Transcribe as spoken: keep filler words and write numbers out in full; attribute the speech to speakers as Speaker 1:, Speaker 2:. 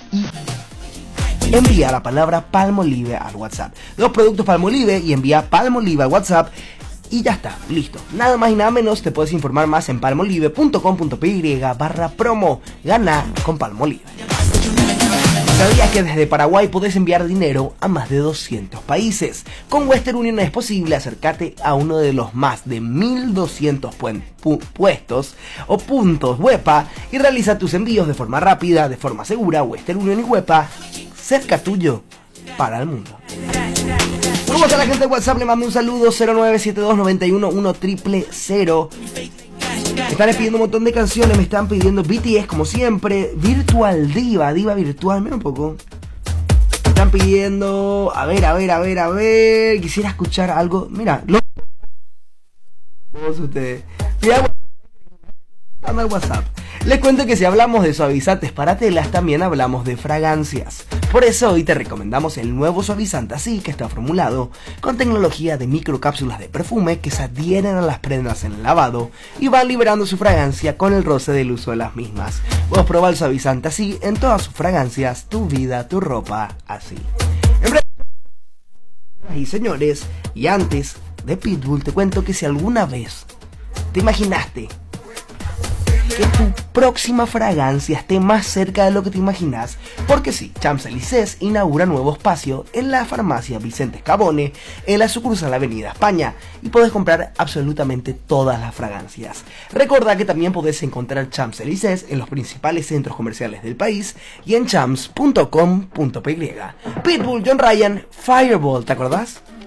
Speaker 1: y envía la palabra Palmolive al WhatsApp. Dos productos Palmolive y envía Palmolive al WhatsApp y ya está, listo. Nada más y nada menos. Te puedes informar más en palmolive punto com punto py barra promo. Gana con Palmolive. ¿Sabías que desde Paraguay podés enviar dinero a más de doscientos países? Con Western Union es posible acercarte a uno de los más de mil doscientos pu pu puestos o puntos WEPA y realiza tus envíos de forma rápida, de forma segura. Western Union y WEPA, cerca tuyo, para el mundo. ¿Cómo está la gente de WhatsApp? Le mando un saludo. Cero nueve siete dos nueve uno uno cero cero cero. Me están pidiendo un montón de canciones. Me están pidiendo B T S como siempre, Virtual Diva, Diva Virtual, mira un poco. Me están pidiendo, a ver, a ver, a ver, a ver, quisiera escuchar algo. Mira, lo... todos ustedes. Mira, dame el WhatsApp. Les cuento que si hablamos de suavizantes para telas, también hablamos de fragancias. Por eso hoy te recomendamos el nuevo suavizante así, que está formulado con tecnología de microcápsulas de perfume que se adhieren a las prendas en el lavado y van liberando su fragancia con el roce del uso de las mismas. Puedes probar el suavizante así en todas sus fragancias, tu vida, tu ropa, así. Y señores, y antes de Pitbull te cuento que si alguna vez te imaginaste que tu próxima fragancia esté más cerca de lo que te imaginas, porque sí, Champs-Élysées inaugura nuevo espacio en la farmacia Vicente Scabone en la sucursal Avenida España y podés comprar absolutamente todas las fragancias. Recordá que también podés encontrar Champs-Élysées en los principales centros comerciales del país y en champs punto com punto py. Pitbull, John Ryan, Fireball, ¿te acordás?